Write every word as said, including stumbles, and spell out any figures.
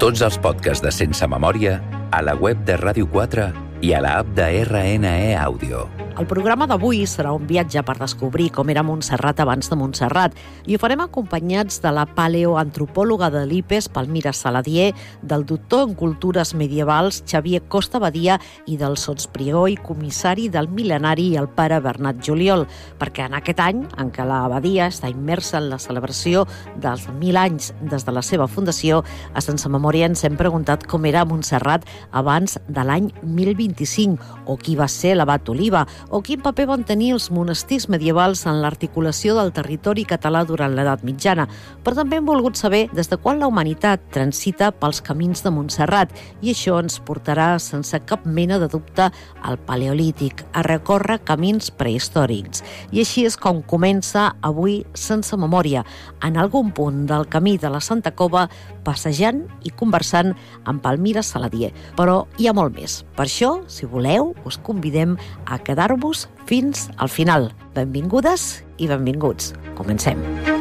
Tots els podcasts de Sense Memòria a la web de Ràdio quatre i a l'app de R N E Àudio. El programa d'avui serà un viatge per descobrir com era Montserrat abans de Montserrat i ho farem acompanyats de la paleoantropòloga de l'I P E S, Palmira Saladier, del doctor en cultures medievals, Xavier Costa Badia, i del sotsprior i comissari del mil·lenari, el pare Bernat Juliol, perquè en aquest any en què l'abadia està immersa en la celebració dels mil anys des de la seva fundació, a Sense Memòria ens hem preguntat com era Montserrat abans de l'any mil vint-i-cinc, o qui va ser l'abat Oliva, o quin paper van tenir els monestirs medievals en l'articulació del territori català durant l'edat mitjana. Però també hem volgut saber des de quan la humanitat transita pels camins de Montserrat, i això ens portarà, sense cap mena de dubte, al Paleolític, a recórrer camins prehistòrics. I així és com comença avui Sense Memòria, en algun punt del camí de la Santa Cova, passejant i conversant amb Palmira Saladier. Però hi ha molt més. Per això, si voleu, us convidem a quedar-vos fins al final. Benvingudes i benvinguts. Comencem.